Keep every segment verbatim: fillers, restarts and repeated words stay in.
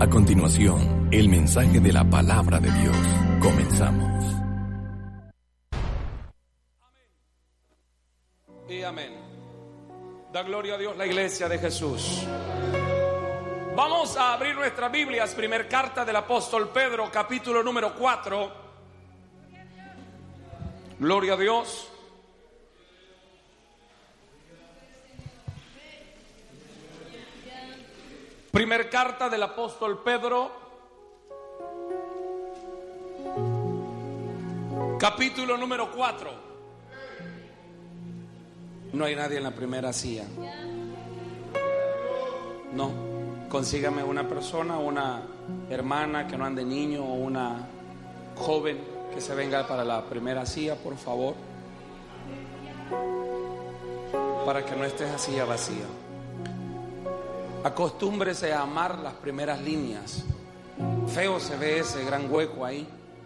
A continuación, el mensaje de la palabra de Dios. Comenzamos. Y amén. Da gloria a Dios la iglesia de Jesús. Vamos a abrir nuestras Biblias, primer carta del apóstol Pedro, capítulo número cuatro. Gloria a Dios. Primer carta del apóstol Pedro, capítulo número cuatro. No hay nadie en la primera silla. No, consígame una persona, una hermana que no ande niño o una joven que se venga para la primera silla, por favor, para que no esté esa silla vacía. Acostúmbrese a amar las primeras líneas. Feo se ve ese gran hueco ahí.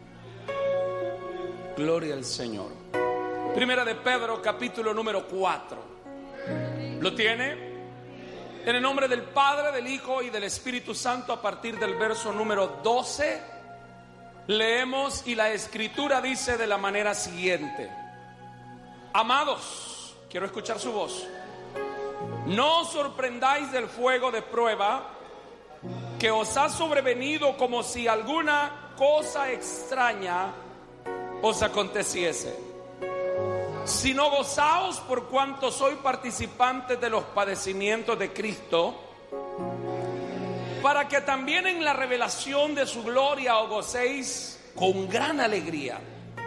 Gloria al Señor. Primera de Pedro, capítulo número cuatro. ¿Lo tiene? En el nombre del Padre, del Hijo y del Espíritu Santo, a partir del verso número doce, leemos y la Escritura dice de la manera siguiente: Amados, quiero escuchar su voz. No os sorprendáis del fuego de prueba que os ha sobrevenido como si alguna cosa extraña os aconteciese, sino gozaos por cuanto sois participantes de los padecimientos de Cristo, para que también en la revelación de su gloria os gocéis con gran alegría.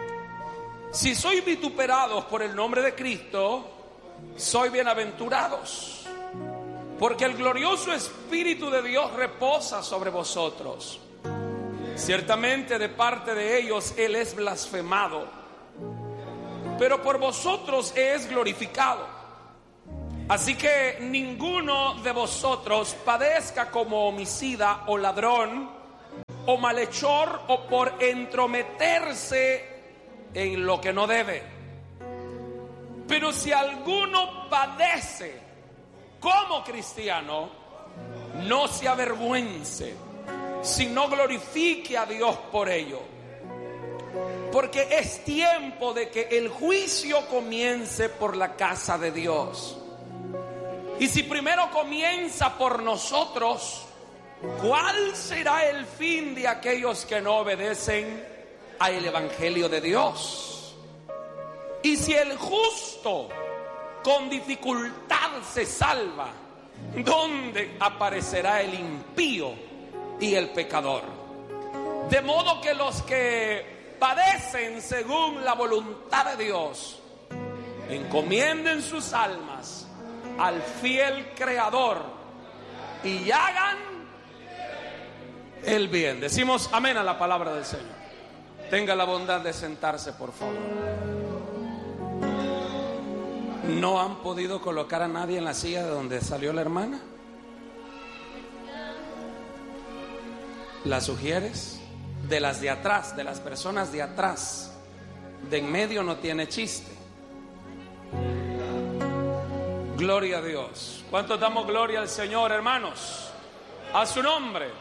Si sois vituperados por el nombre de Cristo, sois bienaventurados, porque el glorioso Espíritu de Dios reposa sobre vosotros. Ciertamente de parte de ellos Él es blasfemado, pero por vosotros es glorificado. Así que ninguno de vosotros padezca como homicida o ladrón o malhechor o por entrometerse en lo que no debe. Pero si alguno padece como cristiano, no se avergüence, sino glorifique a Dios por ello. Porque es tiempo de que el juicio comience por la casa de Dios. Y si primero comienza por nosotros, ¿cuál será el fin de aquellos que no obedecen al evangelio de Dios? Y si el justo con dificultad se salva, ¿dónde aparecerá el impío y el pecador? De modo que los que padecen según la voluntad de Dios encomienden sus almas al fiel Creador y hagan el bien. Decimos amén a la palabra del Señor. Tenga la bondad de sentarse, por favor. ¿No han podido colocar a nadie en la silla de donde salió la hermana? ¿La sugieres? De las de atrás, de las personas de atrás. De en medio no tiene chiste. Gloria a Dios. ¿Cuántos damos gloria al Señor, hermanos? A su nombre.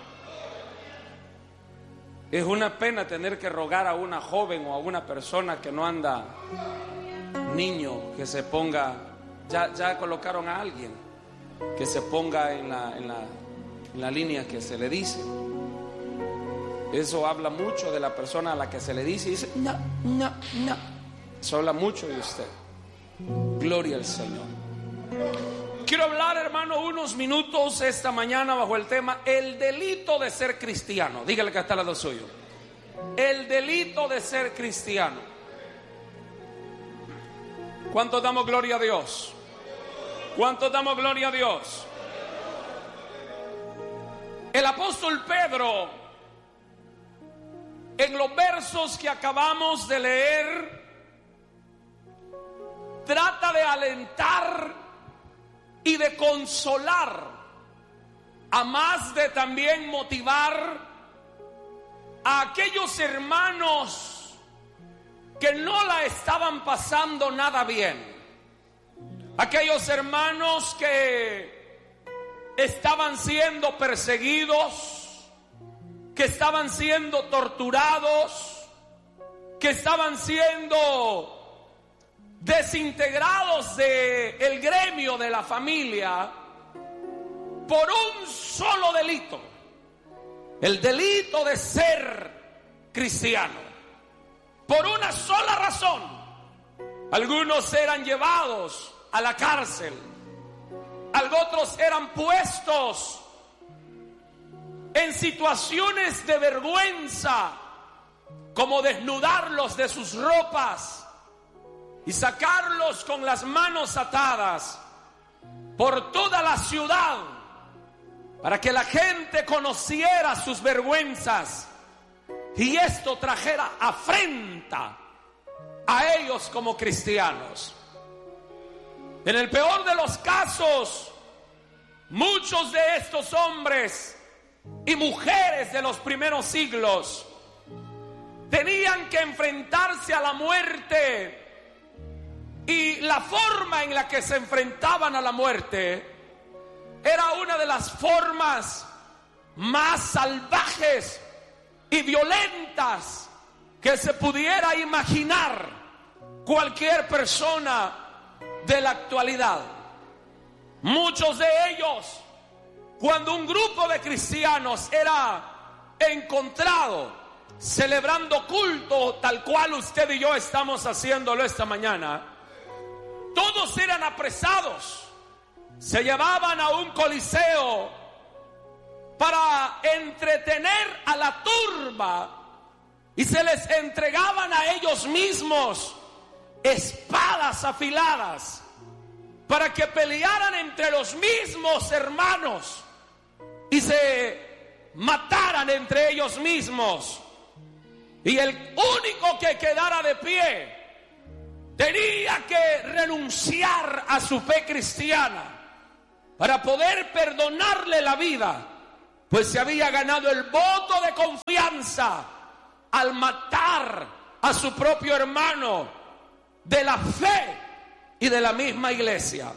Es una pena tener que rogar a una joven o a una persona que no anda, niño, que se ponga, ya, ya colocaron a alguien que se ponga en la, en, la, en la línea que se le dice. Eso habla mucho de la persona a la que se le dice y dice no, no, no. Eso habla mucho de usted. Gloria al Señor. Quiero hablar, hermano, unos minutos esta mañana bajo el tema el delito de ser cristiano. Dígale que está al lado suyo. El delito de ser cristiano. ¿Cuántos damos gloria a Dios? ¿Cuántos damos gloria a Dios? El apóstol Pedro, en los versos que acabamos de leer, trata de alentar y de consolar, a más de también motivar a aquellos hermanos que no la estaban pasando nada bien. Aquellos hermanos que estaban siendo perseguidos, que estaban siendo torturados, que estaban siendo desintegrados del gremio de la familia por un solo delito, el delito de ser cristiano. Por una sola razón, algunos eran llevados a la cárcel, otros eran puestos en situaciones de vergüenza, como desnudarlos de sus ropas y sacarlos con las manos atadas por toda la ciudad, para que la gente conociera sus vergüenzas y esto trajera afrenta a ellos como cristianos. En el peor de los casos, muchos de estos hombres y mujeres de los primeros siglos tenían que enfrentarse a la muerte, y la forma en la que se enfrentaban a la muerte era una de las formas más salvajes y violentas que se pudiera imaginar cualquier persona de la actualidad. Muchos de ellos, cuando un grupo de cristianos era encontrado celebrando culto tal cual usted y yo estamos haciéndolo esta mañana, todos eran apresados, se llevaban a un coliseo para entretener a la turba y se les entregaban a ellos mismos espadas afiladas para que pelearan entre los mismos hermanos y se mataran entre ellos mismos, y el único que quedara de pie tenía que renunciar a su fe cristiana para poder perdonarle la vida, pues se había ganado el voto de confianza al matar a su propio hermano de la fe y de la misma iglesia.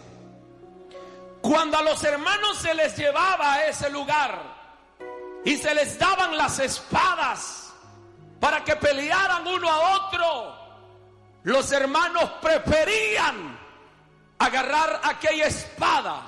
Cuando a los hermanos se les llevaba a ese lugar y se les daban las espadas para que pelearan uno a otro, los hermanos preferían agarrar aquella espada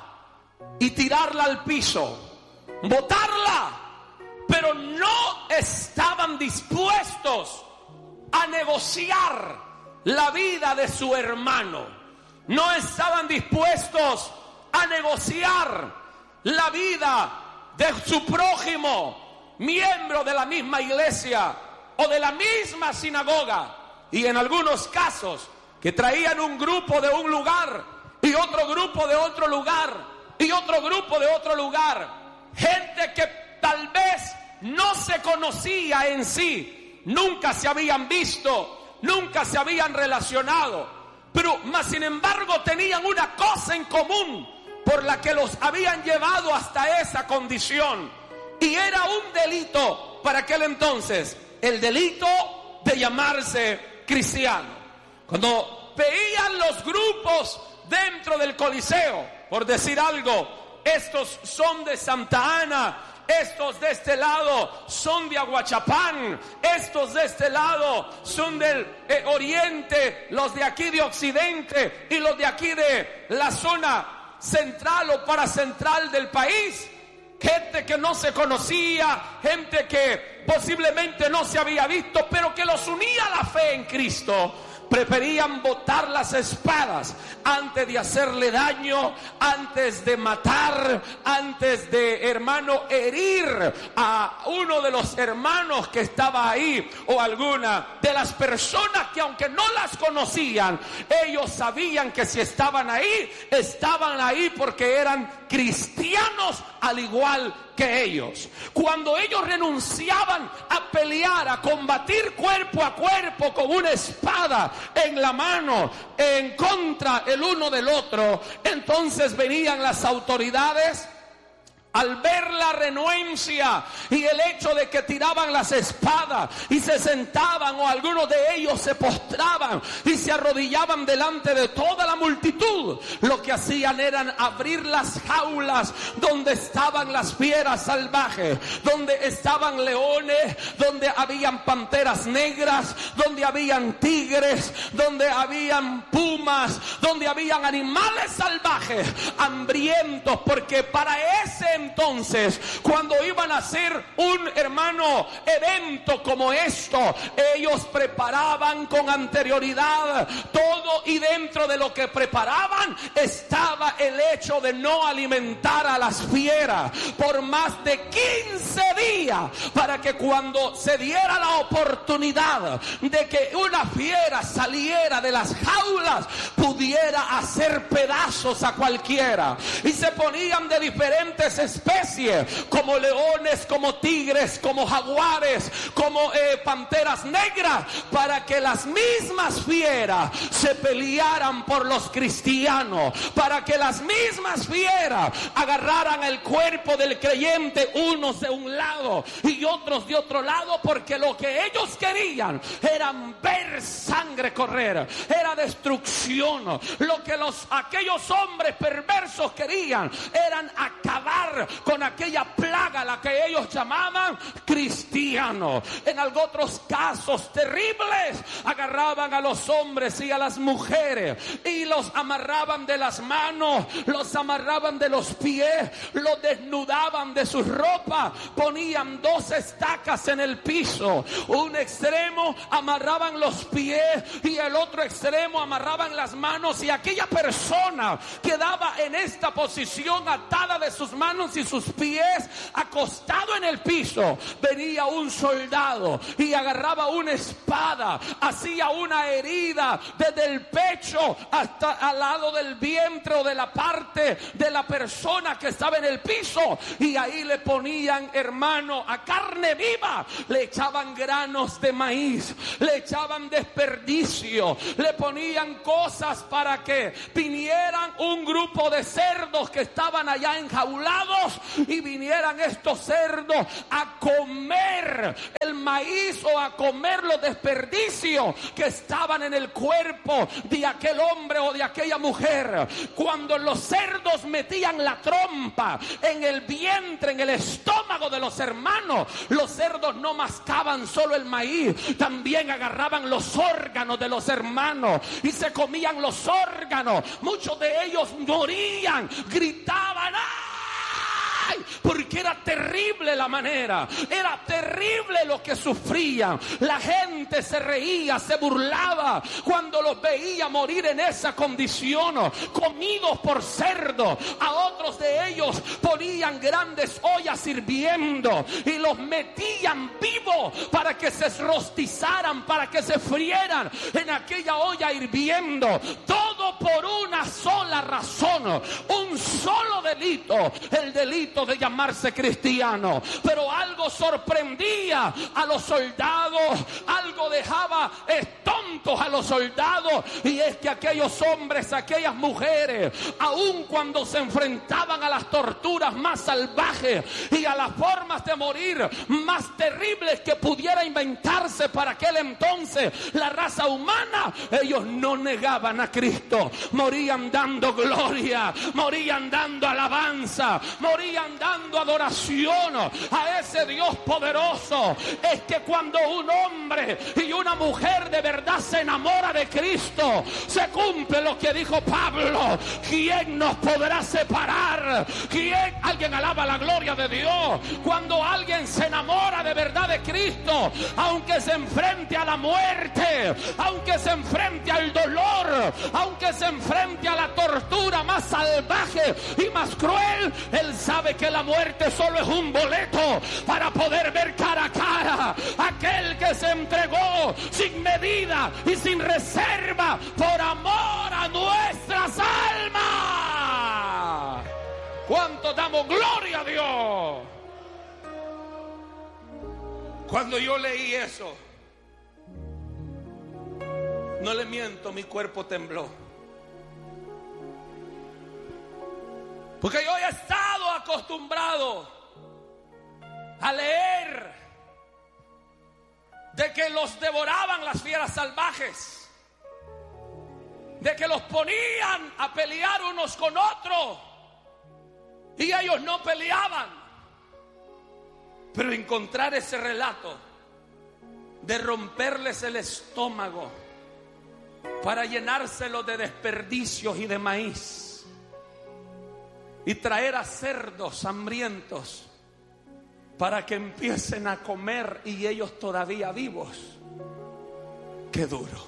y tirarla al piso, botarla, pero no estaban dispuestos a negociar la vida de su hermano. No estaban dispuestos a negociar la vida de su prójimo, miembro de la misma iglesia o de la misma sinagoga. Y en algunos casos que traían un grupo de un lugar y otro grupo de otro lugar y otro grupo de otro lugar, gente que tal vez no se conocía en sí, nunca se habían visto, nunca se habían relacionado, pero más sin embargo tenían una cosa en común por la que los habían llevado hasta esa condición, y era un delito para aquel entonces, el delito de llamarse cristiano. Cuando veían los grupos dentro del Coliseo, por decir algo, estos son de Santa Ana, estos de este lado son de Aguachapán, estos de este lado son del eh, oriente, los de aquí de occidente y los de aquí de la zona central o paracentral del país, gente que no se conocía, gente que posiblemente no se había visto, pero que los unía la fe en Cristo, preferían botar las espadas antes de hacerle daño, antes de matar, antes de, hermano, herir a uno de los hermanos que estaba ahí, o alguna de las personas que, aunque no las conocían, ellos sabían que si estaban ahí, estaban ahí porque eran cristianos al igual que ellos. Cuando ellos renunciaban a pelear, a combatir cuerpo a cuerpo con una espada en la mano en contra el uno del otro, entonces venían las autoridades Al ver la renuencia y el hecho de que tiraban las espadas y se sentaban, o algunos de ellos se postraban y se arrodillaban delante de toda la multitud, lo que hacían eran abrir las jaulas donde estaban las fieras salvajes, donde estaban leones, donde habían panteras negras, donde habían tigres, donde habían pumas, donde habían animales salvajes, hambrientos, porque para ese entonces, cuando iban a hacer un, hermano, evento como esto, ellos preparaban con anterioridad todo, y dentro de lo que preparaban estaba el hecho de no alimentar a las fieras por más de quince días, para que cuando se diera la oportunidad de que una fiera saliera de las jaulas, pudiera hacer pedazos a cualquiera. Y se ponían de diferentes especies, como leones, como tigres, como jaguares, como eh, panteras negras, para que las mismas fieras se pelearan por los cristianos, para que las mismas fieras agarraran el cuerpo del creyente, unos de un lado y otros de otro lado, porque lo que ellos querían era ver sangre correr, era destrucción. Lo que los aquellos hombres perversos querían eran acabar con aquella plaga a la que ellos llamaban cristianos. En otros casos terribles, agarraban a los hombres y a las mujeres y los amarraban de las manos, los amarraban de los pies, los desnudaban de sus ropas, ponían dos estacas en el piso, un extremo amarraban los pies y el otro extremo amarraban las manos, y aquella persona quedaba en esta posición atada de sus manos y sus pies, acostado en el piso. Venía un soldado y agarraba una espada, hacía una herida desde el pecho hasta al lado del vientre o de la parte de la persona que estaba en el piso, y ahí le ponían, hermano, a carne viva, le echaban granos de maíz, le echaban desperdicio, le ponían cosas para que vinieran un grupo de cerdos que estaban allá enjaulados, y vinieran estos cerdos a comer el maíz o a comer los desperdicios que estaban en el cuerpo de aquel hombre o de aquella mujer. Cuando los cerdos metían la trompa en el vientre, en el estómago de los hermanos, los cerdos no mascaban solo el maíz, también agarraban los órganos de los hermanos y se comían los órganos. Muchos de ellos morían, gritaban ¡ay! Porque era terrible la manera, era terrible lo que sufrían. La gente se reía, se burlaba cuando los veía morir en esa condición, comidos por cerdos. A otros de ellos ponían grandes ollas hirviendo y los metían vivos para que se rostizaran, para que se frieran en aquella olla hirviendo. Todo por una sola razón, un solo delito, el delito de llamarse cristiano. Pero algo sorprendía a los soldados, algo dejaba tontos a los soldados, y es que aquellos hombres, aquellas mujeres, aun cuando se enfrentaban a las torturas más salvajes y a las formas de morir más terribles que pudiera inventarse para aquel entonces la raza humana, ellos no negaban a Cristo, morían dando gloria, morían dando alabanza, morían dando adoración a ese Dios poderoso. Es que cuando un hombre y una mujer de verdad se enamora de Cristo, se cumple lo que dijo Pablo: ¿quién nos podrá separar? ¿Quién? Alguien alaba la gloria de Dios. Cuando alguien se enamora de verdad de Cristo, aunque se enfrente a la muerte, aunque se enfrente al dolor, aunque se enfrente a la tortura más salvaje y más cruel, él sabe que la muerte solo es un boleto para poder ver cara a cara a aquel que se entregó sin medida y sin reserva por amor a nuestras almas. ¿Cuánto damos gloria a Dios? Cuando yo leí eso, no le miento, mi cuerpo tembló. Porque yo he estado acostumbrado a leer de que los devoraban las fieras salvajes, de que los ponían a pelear unos con otros y ellos no peleaban. Pero encontrar ese relato de romperles el estómago para llenárselo de desperdicios y de maíz y traer a cerdos hambrientos para que empiecen a comer y ellos todavía vivos. Qué duro.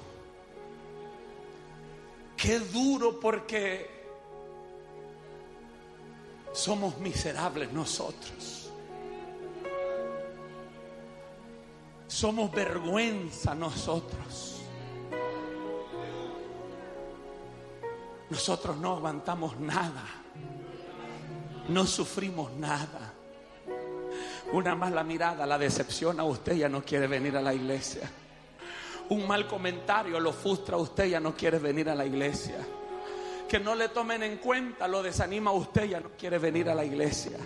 Qué duro, porque somos miserables nosotros. Somos vergüenza nosotros. Nosotros no aguantamos nada. No sufrimos nada. Una mala mirada la decepciona a usted, ya no quiere venir a la iglesia. Un mal comentario lo frustra a usted, ya no quiere venir a la iglesia. Que no le tomen en cuenta lo desanima a usted, ya no quiere venir a la iglesia.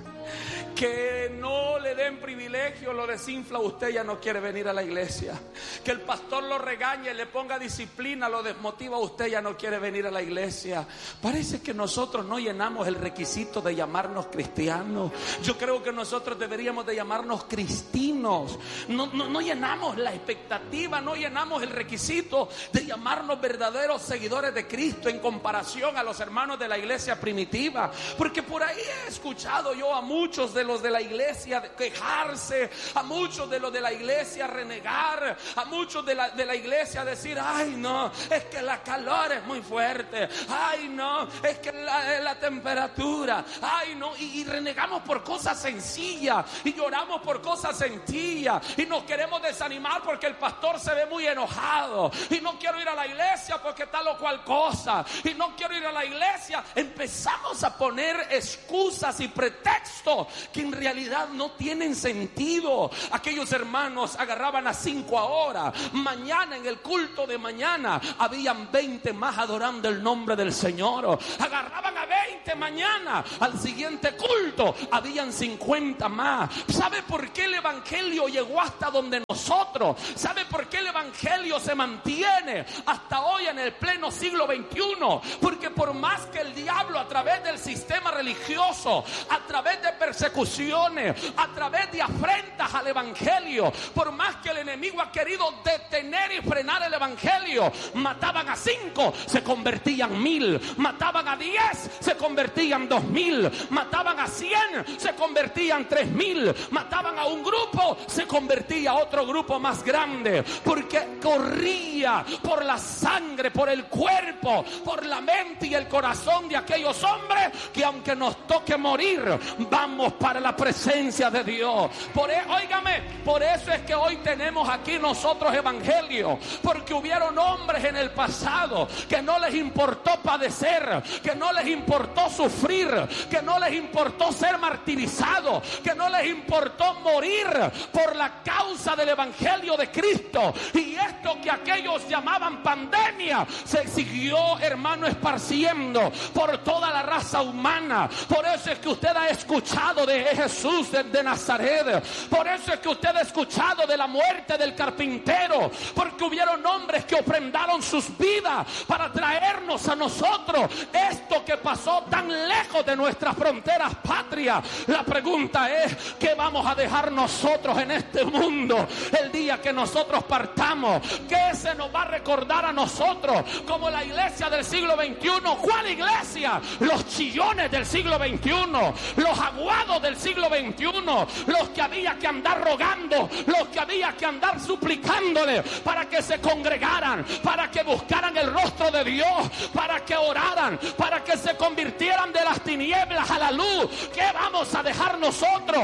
Que no le den privilegio lo desinfla a usted, ya no quiere venir a la iglesia. Que el pastor lo regañe, le ponga disciplina, lo desmotiva a usted, ya no quiere venir a la iglesia. Parece que nosotros no llenamos el requisito de llamarnos cristianos. Yo creo que nosotros deberíamos de llamarnos cristinos. No, no, no llenamos la expectativa, no llenamos el requisito de llamarnos verdaderos seguidores de Cristo en comparación a los hermanos de la iglesia primitiva. Porque por ahí he escuchado yo a muchos de los de la iglesia quejarse, a muchos de los de la iglesia renegar, a muchos de la, de la iglesia decir: ay no, es que la calor es muy fuerte, ay no, es que la, la temperatura, ay no, y, y renegamos por cosas sencillas y lloramos por cosas sencillas y nos queremos desanimar porque el pastor se ve muy enojado y no quiero ir a la iglesia porque tal o cual cosa y no quiero ir a la iglesia. Empezamos a poner excusas y pretextos que en realidad no tienen sentido. Aquellos hermanos agarraban a cinco ahora, mañana en el culto de mañana habían veinte más adorando el nombre del Señor. Agarraban a veinte mañana, al siguiente culto habían cincuenta más. ¿Sabe por qué el evangelio llegó hasta donde nosotros? ¿Sabe por qué el evangelio se mantiene hasta hoy en el pleno siglo veintiuno? Porque por más que el diablo, a través del sistema religioso, a través de persecuciones, a través de afrentas al evangelio, por más que el enemigo ha querido detener y frenar el evangelio, mataban a cinco, se convertían mil, mataban a diez, se convertían dos mil, mataban a cien, se convertían tres mil, mataban a un grupo, se convertía a otro grupo más grande, porque corría por la sangre, por el cuerpo, por la mente y el corazón de aquellos hombres que aunque nos toque morir, vamos para la presencia de Dios. Por e, óigame, por eso es que hoy tenemos aquí nosotros evangelio, porque hubieron hombres en el pasado que no les importó padecer, que no les importó sufrir, que no les importó ser martirizados, que no les importó morir por la causa del evangelio de Cristo. Y esto que aquellos llamaban pandemia se siguió, hermano, esparciendo por toda la raza humana. Por eso es que usted ha escuchado de Jesús de, de Nazaret. Por eso es que usted ha escuchado de la muerte del carpintero, porque hubieron hombres que ofrendaron sus vidas para traernos a nosotros esto que pasó tan lejos de nuestras fronteras patrias. La pregunta es: ¿qué vamos a dejar nosotros en este mundo el día que nosotros partamos? ¿Qué se nos va a recordar a nosotros como la iglesia del siglo veintiuno? ¿Cuál iglesia? Los chillones del siglo veintiuno, los aguados del siglo veintiuno, los que había que andar rogando, los que había que andar suplicándole para que se congregaran, para que buscaran el rostro de Dios, para que oraran, para que se convirtieran de las tinieblas a la luz. ¿Qué vamos a dejar nosotros? ¿Cuál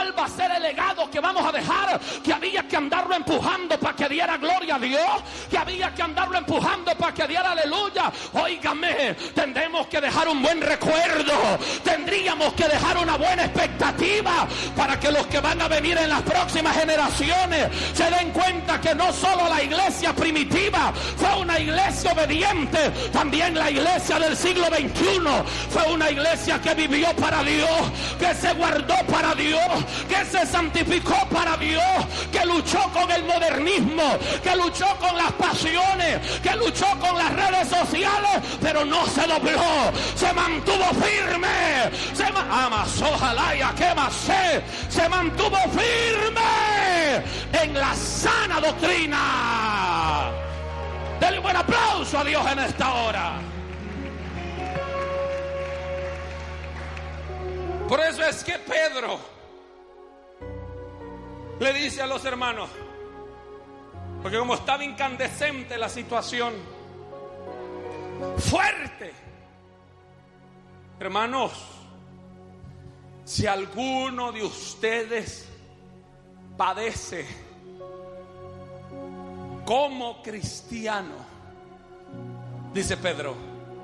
¿Cuál va a ser el legado que vamos a dejar? Que había que andarlo empujando para que diera gloria a Dios, que había que andarlo empujando para que diera aleluya. Óigame, tendremos que dejar un buen recuerdo, tendríamos que dejar una buena expectativa para que los que van a venir en las próximas generaciones se den cuenta que no solo la iglesia primitiva fue una iglesia obediente, también la iglesia del siglo veintiuno fue una iglesia que vivió para Dios, que se guardó para Dios, que se santificó para Dios, que luchó con el modernismo, que luchó con las pasiones, que luchó con las redes sociales, pero no se dobló, se mantuvo firme, se ma- Amas, ojalá y a qué más sé, se mantuvo firme en la sana doctrina. Denle un buen aplauso a Dios en esta hora. Por eso es que Pedro le dice a los hermanos, porque como estaba incandescente la situación, fuerte, hermanos, si alguno de ustedes padece como cristiano, dice Pedro,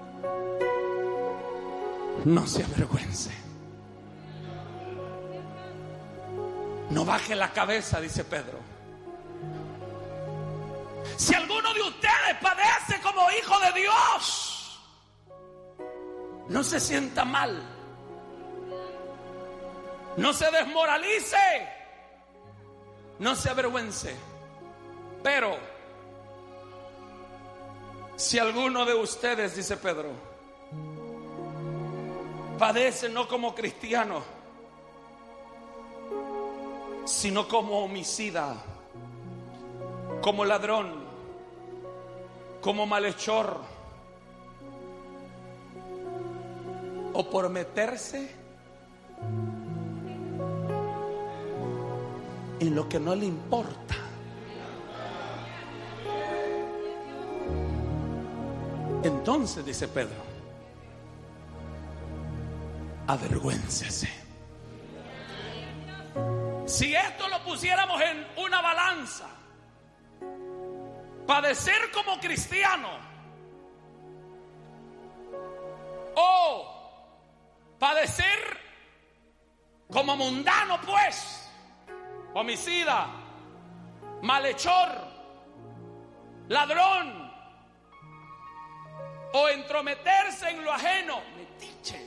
no se avergüence, no baje la cabeza, dice Pedro. Si alguno de ustedes padece como hijo de Dios, no se sienta mal, no se desmoralice, no se avergüence. Pero si alguno de ustedes, dice Pedro, padece no como cristiano, sino como homicida, como ladrón, como malhechor, o por meterse en lo que no le importa, entonces, dice Pedro, avergüéncese. Si esto lo pusiéramos en una balanza, padecer como cristiano o padecer como mundano, pues, homicida, malhechor, ladrón, o entrometerse en lo ajeno, metiche.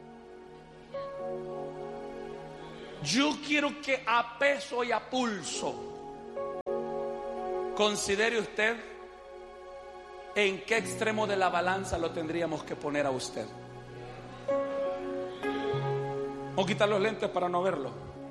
Yo quiero que a peso y a pulso considere usted en qué extremo de la balanza lo tendríamos que poner a usted. Vamos a quitar los lentes para no verlo.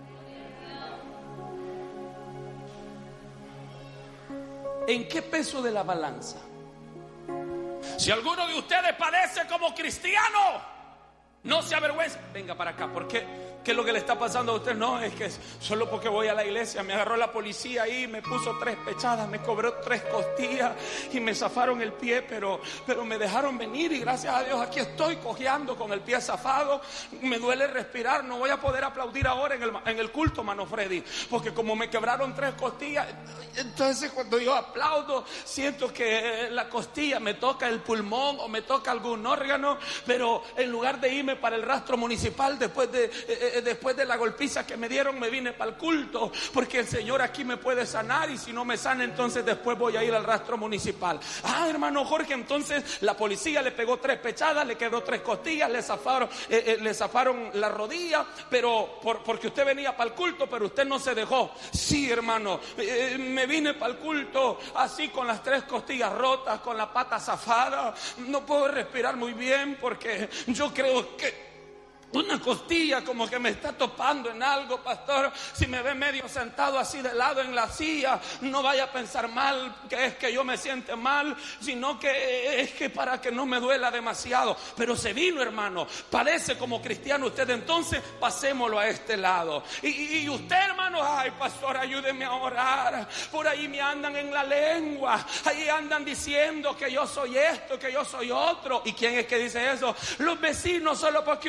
¿En qué peso de la balanza? Si alguno de ustedes padece como cristiano, no se avergüence. Venga para acá, porque ¿qué es lo que le está pasando a usted? No, es que solo porque voy a la iglesia me agarró la policía ahí, me puso tres pechadas, me cobró tres costillas y me zafaron el pie, pero, pero me dejaron venir y gracias a Dios aquí estoy cojeando con el pie zafado. Me duele respirar, no voy a poder aplaudir ahora en el, en el culto, mano Freddy, porque como me quebraron tres costillas, entonces cuando yo aplaudo siento que la costilla me toca el pulmón o me toca algún órgano, pero en lugar de irme para el rastro municipal después de... Eh, después de la golpiza que me dieron, me vine para el culto, porque el Señor aquí me puede sanar, y si no me sana, entonces después voy a ir al rastro municipal. Ah, hermano Jorge, entonces la policía le pegó tres pechadas, le quebró tres costillas, le zafaron, eh, eh, le zafaron la rodilla, pero por, porque usted venía para el culto, pero usted no se dejó. Sí, hermano, eh, me vine para el culto así con las tres costillas rotas, con la pata zafada, no puedo respirar muy bien porque yo creo que una costilla como que me está topando en algo, pastor. Si me ve medio sentado así de lado en la silla, no vaya a pensar mal que es que yo me siento mal, sino que es que para que no me duela demasiado. Pero se vino, hermano, padece como cristiano usted, entonces pasémoslo a este lado. Y, y, y usted, hermano, ay, pastor, ayúdeme a orar. Por ahí me andan en la lengua, ahí andan diciendo que yo soy esto, que yo soy otro. ¿Y quién es que dice eso? Los vecinos, solo porque un día está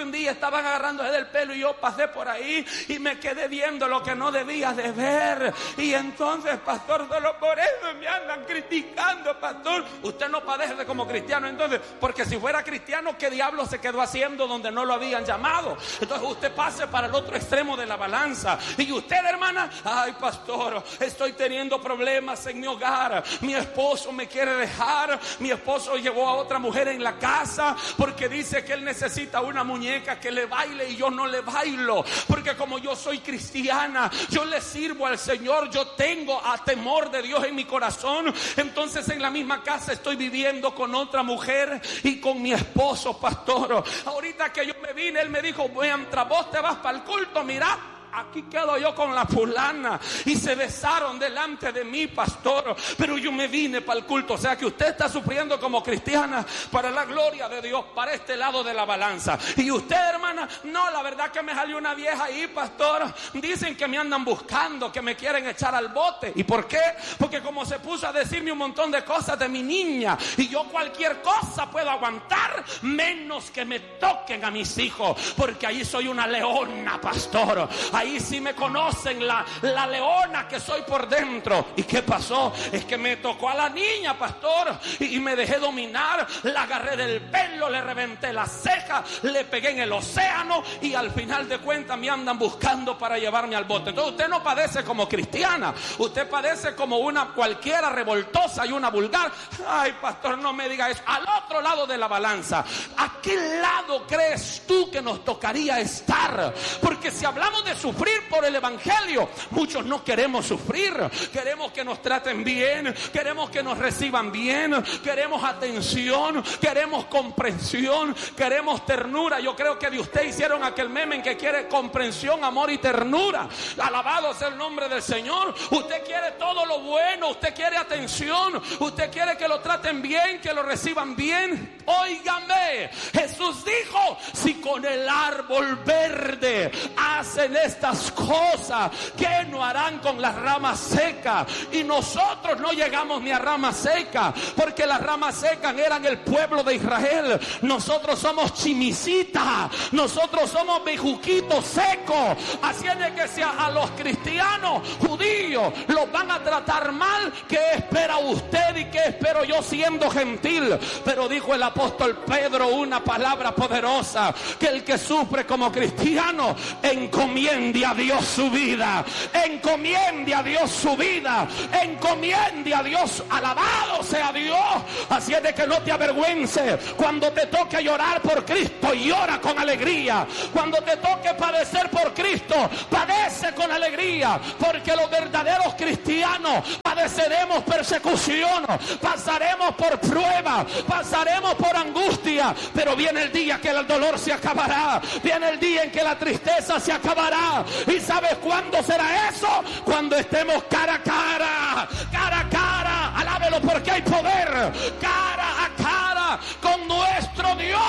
estaban agarrándose del pelo y yo pasé por ahí y me quedé viendo lo que no debía de ver. Y entonces, pastor, solo por eso me andan criticando, pastor. Usted no padece como cristiano, entonces, porque si fuera cristiano, ¿qué diablo se quedó haciendo donde no lo habían llamado? Entonces usted pase para el otro extremo de la balanza. Y usted, hermana, ay, pastor, estoy teniendo problemas en mi hogar. Mi esposo me quiere dejar. Mi esposo llevó a otra mujer en la casa porque dice que él necesita una muñeca que le baile y yo no le bailo, porque como yo soy cristiana, yo le sirvo al Señor, yo tengo a temor de Dios en mi corazón. Entonces en la misma casa estoy viviendo con otra mujer y con mi esposo, pastor. Ahorita que yo me vine, él me dijo, mientras vos te vas para el culto, mira, aquí quedo yo con la fulana. Y se besaron delante de mí, pastor. Pero yo me vine para el culto. O sea que usted está sufriendo como cristiana para la gloria de Dios, para este lado de la balanza. Y usted, hermana, no, la verdad que me salió una vieja ahí, pastor. Dicen que me andan buscando, que me quieren echar al bote. ¿Y por qué? Porque como se puso a decirme un montón de cosas de mi niña, y yo cualquier cosa puedo aguantar, menos que me toquen a mis hijos, porque ahí soy una leona, pastor. Ahí sí me conocen, la, la leona que soy por dentro. ¿Y qué pasó? Es que me tocó a la niña, pastor, y, y me dejé dominar. La agarré del pelo, le reventé la ceja, le pegué en el océano, y al final de cuentas me andan buscando para llevarme al bote. Entonces usted no padece como cristiana, usted padece como una cualquiera revoltosa y una vulgar. Ay, pastor, no me diga eso. Al otro lado de la balanza, ¿a qué lado crees tú que nos tocaría estar? Porque si hablamos de sufrir por el evangelio, muchos no queremos sufrir. Queremos que nos traten bien, queremos que nos reciban bien, queremos atención, queremos comprensión, queremos ternura. Yo creo que de usted hicieron aquel meme en que quiere comprensión, amor y ternura. Alabado sea el nombre del Señor. Usted quiere todo lo bueno, usted quiere atención, usted quiere que lo traten bien, que lo reciban bien. Óigame, Jesús dijo, si con el árbol verde hacen estas cosas, ¿qué no harán con las ramas secas? Y nosotros no llegamos ni a ramas secas, porque las ramas secas eran el pueblo de Israel. Nosotros somos chimicita, nosotros somos bejuquitos secos. Así es de que si a, a los cristianos judíos los van a tratar mal, ¿qué espera usted y qué espero yo siendo gentil? Pero dijo el apóstol Pedro una palabra poderosa, que el que sufre como cristiano encomiende a Dios su vida, encomiende a Dios su vida, encomiende a Dios, alabado sea Dios. Así es de que no te avergüences cuando te toque llorar por Cristo, llora con alegría. Cuando te toque padecer por Cristo, padece con alegría, porque los verdaderos cristianos padeceremos persecución, pasaremos por prueba, pasaremos por angustia, pero viene el día que el dolor se acabará, viene el día en que la tristeza se acabará. ¿Y sabes cuándo será eso? Cuando estemos cara a cara, cara a cara, alábelo porque hay poder, cara a cara con nuestro Dios.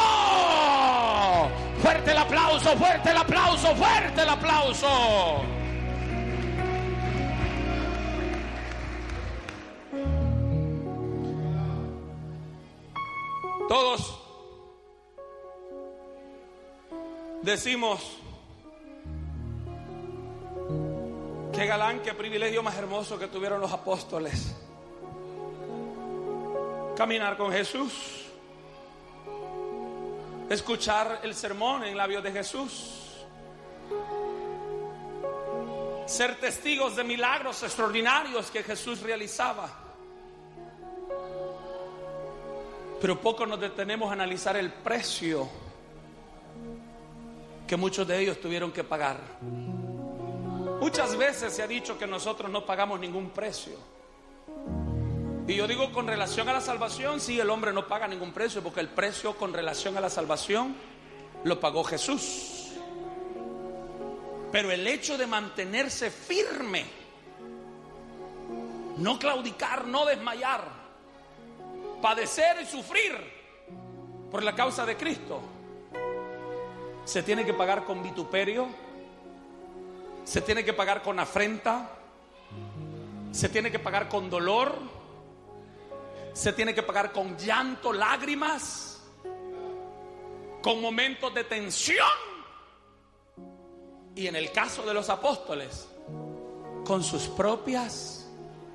Fuerte el aplauso, fuerte el aplauso, fuerte el aplauso. Todos decimos, qué galán, qué privilegio más hermoso que tuvieron los apóstoles. Caminar con Jesús, escuchar el sermón en labios de Jesús, ser testigos de milagros extraordinarios que Jesús realizaba. Pero poco nos detenemos a analizar el precio que muchos de ellos tuvieron que pagar. Muchas veces se ha dicho que nosotros no pagamos ningún precio. Y yo digo, con relación a la salvación, sí, el hombre no paga ningún precio, porque el precio con relación a la salvación lo pagó Jesús. Pero el hecho de mantenerse firme, no claudicar, no desmayar, padecer y sufrir por la causa de Cristo, se tiene que pagar con vituperio, se tiene que pagar con afrenta, se tiene que pagar con dolor, se tiene que pagar con llanto, lágrimas, con momentos de tensión, Y en el caso de los apóstoles, con sus propias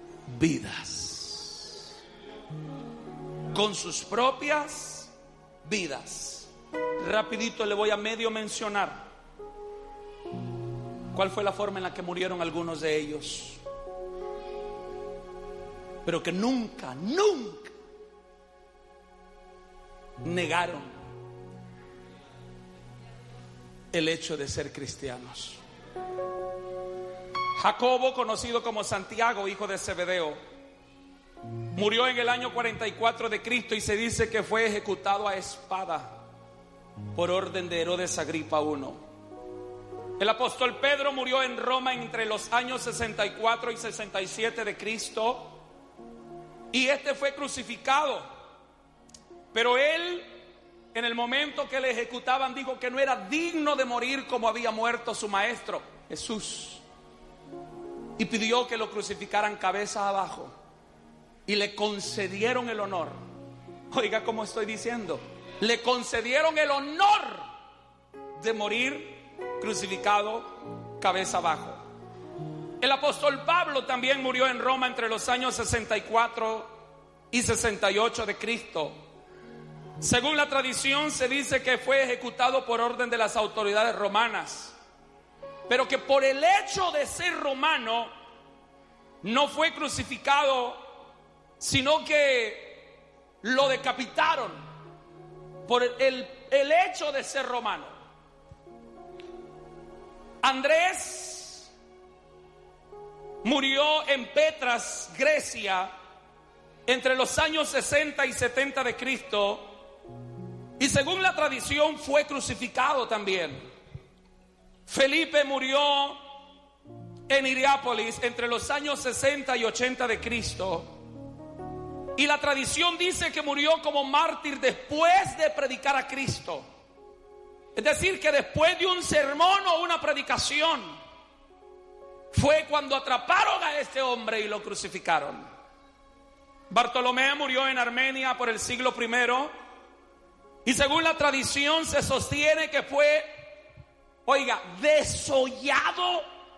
vidas. Con sus propias vidas. Rapidito le voy a medio mencionar cuál fue la forma en la que murieron algunos de ellos, pero que nunca, nunca negaron el hecho de ser cristianos. Jacobo, conocido como Santiago, hijo de Zebedeo, murió en el año cuarenta y cuatro de Cristo y se dice que fue ejecutado a espada por orden de Herodes Agripa primero. El apóstol Pedro murió en Roma entre los años sesenta y cuatro y sesenta y siete de Cristo, y este fue crucificado. Pero él, en el momento que le ejecutaban, dijo que no era digno de morir como había muerto su maestro Jesús, y pidió que lo crucificaran cabeza abajo, y le concedieron el honor. Oiga cómo estoy diciendo, le concedieron el honor de morir crucificado cabeza abajo. El apóstol Pablo también murió en Roma entre los años sesenta y cuatro y sesenta y ocho de Cristo. Según la tradición se dice que fue ejecutado por orden de las autoridades romanas, pero que por el hecho de ser romano no fue crucificado, sino que lo decapitaron por el, el hecho de ser romano. Andrés murió en Petras, Grecia, entre los años sesenta y setenta de Cristo, y según la tradición fue crucificado también. Felipe murió en Hierápolis entre los años sesenta y ochenta de Cristo, y la tradición dice que murió como mártir después de predicar a Cristo. Es decir, que después de un sermón o una predicación fue cuando atraparon a este hombre y lo crucificaron. Bartolomé murió en Armenia por el siglo primero, y según la tradición se sostiene que fue, oiga, desollado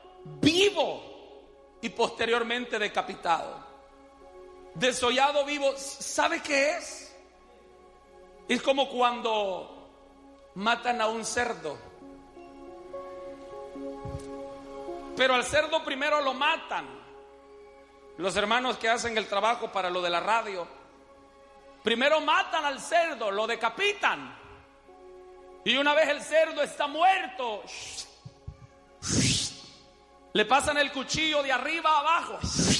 vivo y posteriormente decapitado. Desollado vivo, ¿sabe qué es? Es como cuando matan a un cerdo, pero al cerdo primero lo matan. Los hermanos que hacen el trabajo para lo de la radio, primero matan al cerdo, lo decapitan, y una vez el cerdo está muerto, le pasan el cuchillo de arriba a abajo